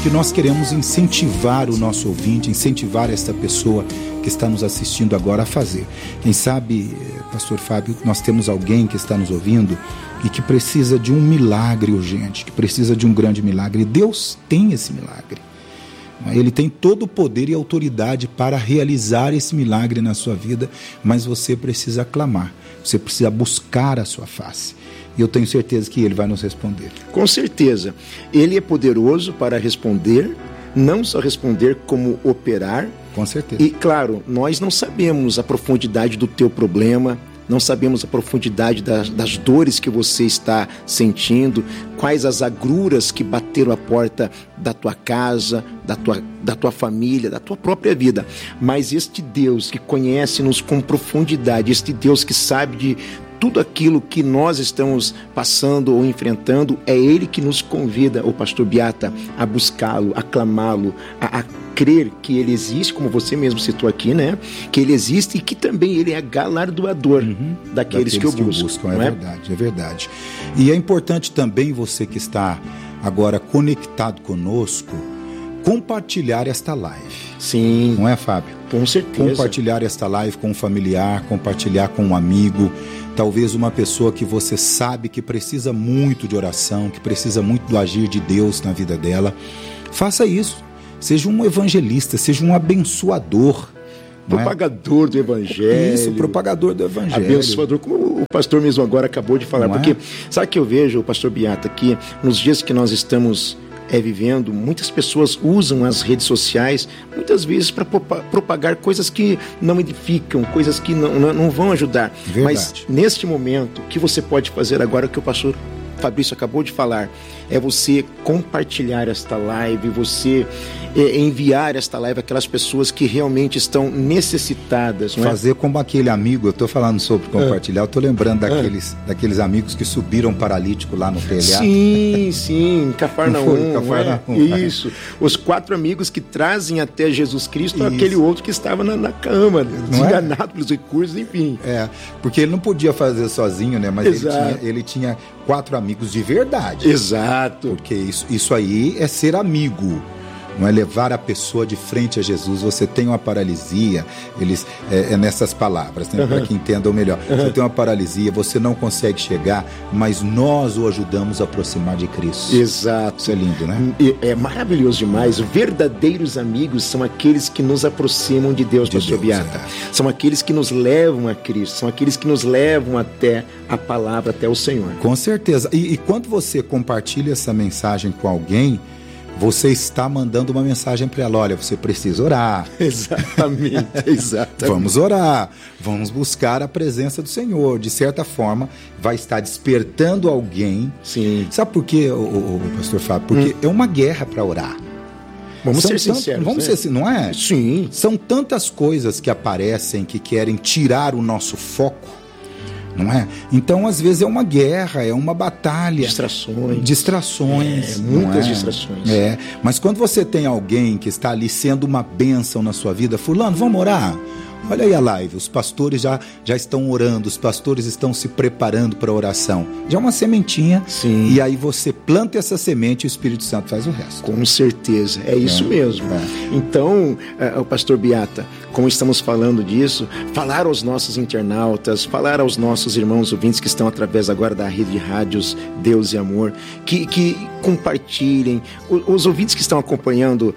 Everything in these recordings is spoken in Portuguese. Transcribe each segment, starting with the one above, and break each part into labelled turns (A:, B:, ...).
A: que nós queremos incentivar o nosso ouvinte, incentivar esta pessoa que está nos assistindo agora a fazer. Quem sabe, pastor Fábio, nós temos alguém que está nos ouvindo e que precisa de um milagre urgente, que precisa de um grande milagre. Deus tem esse milagre. Ele tem todo o poder e autoridade para realizar esse milagre na sua vida, mas você precisa clamar, você precisa buscar a sua face. E eu tenho certeza que Ele vai nos responder.
B: Com certeza. Ele é poderoso para responder, não só responder, como operar.
A: Com certeza.
B: E, claro, nós não sabemos a profundidade do teu problema, não sabemos a profundidade das dores que você está sentindo, quais as agruras que bateram a porta da tua casa, da tua família, da tua própria vida. Mas este Deus que conhece-nos com profundidade, este Deus que sabe de tudo aquilo que nós estamos passando ou enfrentando, é Ele que nos convida, o pastor Beata, a buscá-lo, a clamá-lo, a crer que Ele existe, como você mesmo citou aqui, né? Que Ele existe e que também Ele é galardoador daqueles que o buscam.
A: É verdade, é verdade. E é importante também você que está agora conectado conosco, compartilhar esta live.
B: Sim.
A: Não é, Fábio?
B: Com certeza.
A: Compartilhar esta live com um familiar, compartilhar com um amigo, talvez uma pessoa que você sabe que precisa muito de oração, que precisa muito do agir de Deus na vida dela. Faça isso. Seja um evangelista, seja um abençoador.
B: Propagador do Evangelho.
A: Isso, propagador do Evangelho.
B: Abençoador, como o pastor mesmo agora acabou de falar. Porque sabe que eu vejo, o pastor Beata, que nos dias que nós estamos vivendo, muitas pessoas usam as redes sociais, muitas vezes para propagar coisas que não edificam, coisas que não vão ajudar.
A: Verdade.
B: Mas neste momento, o que você pode fazer agora, o que o pastor Fabrício acabou de falar, é você compartilhar esta live, você enviar esta live àquelas pessoas que realmente estão necessitadas. Não é?
A: Fazer como aquele amigo, eu estou falando sobre compartilhar, eu estou lembrando daqueles amigos que subiram paralítico lá no telhado.
B: Sim, Cafarnaum. Isso, os 4 amigos que trazem até Jesus Cristo aquele outro que estava na cama, desenganado pelos recursos, enfim.
A: Porque ele não podia fazer sozinho, né? Mas ele tinha 4 amigos de verdade.
B: Exato.
A: Porque isso aí é ser amigo. Não é levar a pessoa de frente a Jesus. Você tem uma paralisia, nessas palavras, né? Para que entendam melhor. Você tem uma paralisia, você não consegue chegar, mas nós o ajudamos a aproximar de Cristo.
B: Exato.
A: Isso é lindo, né?
B: É maravilhoso demais. Verdadeiros amigos são aqueles que nos aproximam de Deus, pastor Beata. São aqueles que nos levam a Cristo, são aqueles que nos levam até a palavra, até o Senhor.
A: Com certeza. E quando você compartilha essa mensagem com alguém, você está mandando uma mensagem para ela: olha, você precisa orar.
B: Exatamente.
A: Vamos orar, vamos buscar a presença do Senhor. De certa forma, vai estar despertando alguém.
B: Sim.
A: Sabe por quê, o pastor Fábio? Porque é uma guerra para orar.
B: Vamos ser sinceros.
A: Vamos ser, não é?
B: Sim.
A: São tantas coisas que aparecem que querem tirar o nosso foco. Não é? Então, às vezes, é uma guerra, é uma batalha.
B: Distrações. Muitas distrações.
A: Mas quando você tem alguém que está ali sendo uma bênção na sua vida, fulano, vamos orar? Olha aí a live, os pastores já estão orando, os pastores estão se preparando para a oração. Já é uma sementinha.
B: Sim.
A: E aí você planta essa semente e o Espírito Santo faz o resto.
B: Com certeza, é isso mesmo. Então, o pastor Beata, como estamos falando disso, falar aos nossos internautas, falar aos nossos irmãos ouvintes que estão através agora da rede de rádios Deus e Amor, que compartilhem. Os ouvintes que estão acompanhando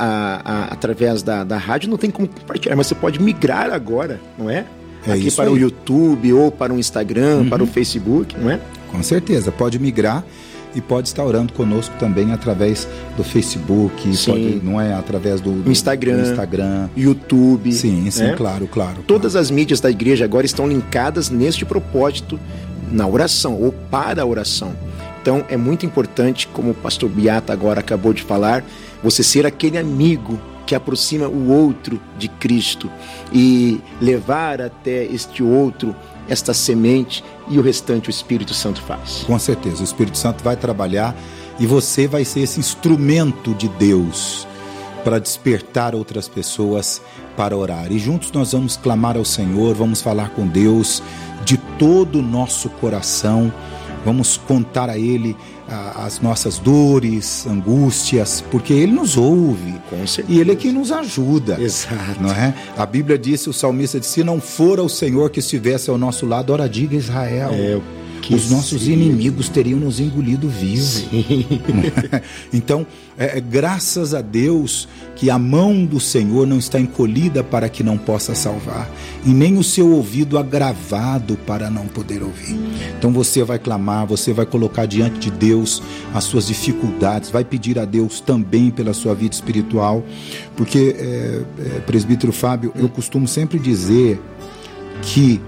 B: através da rádio não tem como compartilhar, mas você pode migrar agora, não é? Aqui para o YouTube ou para o Instagram, para o Facebook, não é?
A: Com certeza, pode migrar e pode estar orando conosco também através do Facebook, pode, não é? Através do Instagram,
B: YouTube.
A: Sim, claro.
B: Todas as mídias da igreja agora estão linkadas neste propósito, na oração ou para a oração. Então é muito importante, como o pastor Beata agora acabou de falar, você ser aquele amigo que aproxima o outro de Cristo e levar até este outro esta semente, e o restante o Espírito Santo faz.
A: Com certeza, o Espírito Santo vai trabalhar e você vai ser esse instrumento de Deus para despertar outras pessoas para orar. E juntos nós vamos clamar ao Senhor, vamos falar com Deus de todo o nosso coração, vamos contar a Ele as nossas dores, angústias, porque Ele nos ouve.
B: Com certeza.
A: E Ele é quem nos ajuda.
B: Exato.
A: Não é? A Bíblia disse, o salmista disse, se não fora o Senhor que estivesse ao nosso lado, ora diga Israel. Os nossos inimigos teriam nos engolido vivos. Então, graças a Deus que a mão do Senhor não está encolhida para que não possa salvar, e nem o seu ouvido agravado para não poder ouvir. Então você vai clamar, você vai colocar diante de Deus as suas dificuldades, vai pedir a Deus também pela sua vida espiritual, porque, presbítero Fábio, eu costumo sempre dizer que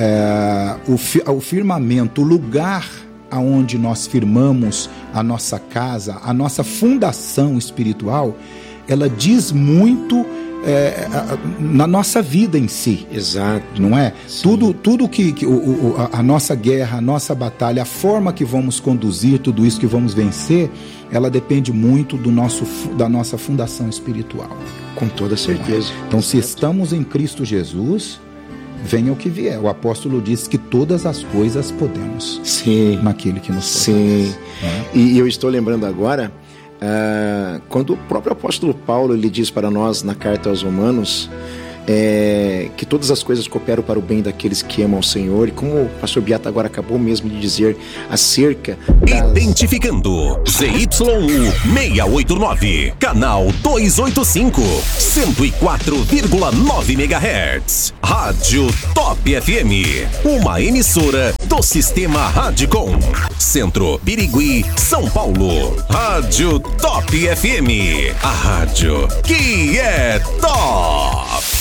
A: o firmamento, o lugar aonde nós firmamos a nossa casa, a nossa fundação espiritual, ela diz muito na nossa vida em si.
B: Exato.
A: Não é?
B: Sim.
A: Tudo que a nossa guerra, a nossa batalha, a forma que vamos conduzir, tudo isso que vamos vencer, ela depende muito da nossa fundação espiritual.
B: Com toda certeza.
A: Então, se estamos em Cristo Jesus, venha o que vier. O apóstolo diz que todas as coisas podemos.
B: Sim.
A: Naquele que nos
B: Sim. E eu estou lembrando agora, quando o próprio apóstolo Paulo ele diz para nós na carta aos Romanos que todas as coisas cooperam para o bem daqueles que amam o Senhor, e como o pastor Beata agora acabou mesmo de dizer acerca
C: Identificando ZYU689, canal 285, 104,9 MHz, Rádio Top FM, uma emissora do Sistema Radicom, Centro, Birigui, São Paulo. Rádio Top FM, a rádio que é top.